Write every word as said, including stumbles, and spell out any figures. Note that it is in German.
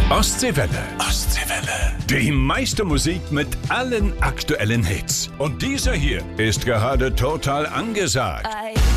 Ostseewelle. Ostseewelle. Die meiste Musik mit allen aktuellen Hits. Und dieser hier ist gerade total angesagt.